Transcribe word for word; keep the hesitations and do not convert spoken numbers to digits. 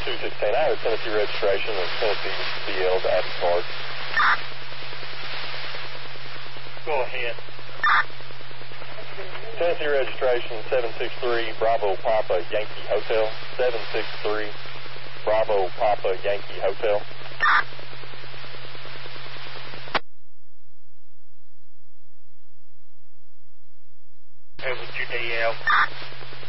two sixteen. I have a Tennessee registration and Tennessee B L to Abbott card. Go ahead. Tennessee registration seven six three Bravo Papa Yankee Hotel. seven six three Bravo Papa Yankee Hotel. Hey, what's your D L?